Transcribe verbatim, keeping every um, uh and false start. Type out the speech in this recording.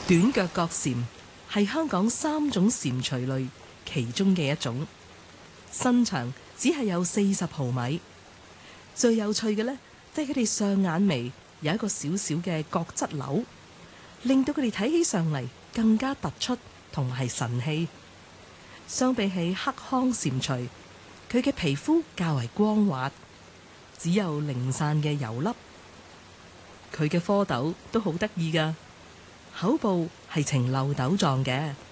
短腳角蟾係香港三種蟾蜍類其中嘅一種，身長只係有四十毫米。最有趣嘅呢，即係佢哋上眼眉有一個小小嘅角質瘤，令到佢哋睇起上嚟更加突出同埋神氣。相比起黑腔蟾蜍，佢嘅皮膚較為光滑，只有零散嘅油粒。佢嘅蝌蚪都好得意㗎，口部係呈漏斗狀嘅。